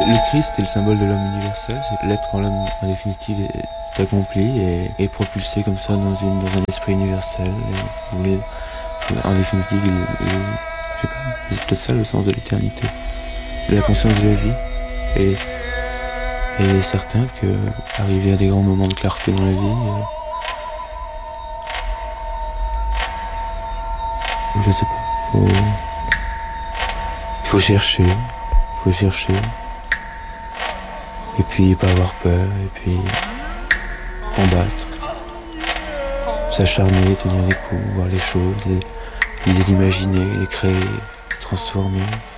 Le Christ est le symbole de l'homme universel, c'est l'être quand l'homme en définitive est accompli et propulsé comme ça dans un esprit universel. Et où en définitive, je sais pas, c'est peut-être ça le sens de l'éternité, de la conscience de la vie. Et il est certain que arriver à des grands moments de clarté dans la vie, je sais pas, il faut chercher. Et puis pas avoir peur, et puis combattre, s'acharner, tenir les coups, voir les choses, les imaginer, les créer, les transformer.